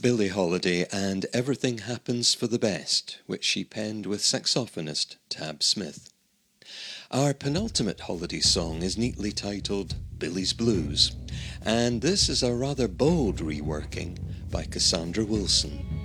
Billie Holiday and Everything Happens for the Best, which she penned with saxophonist Tab Smith. Our penultimate holiday song is neatly titled Billie's Blues, and this is a rather bold reworking by Cassandra Wilson.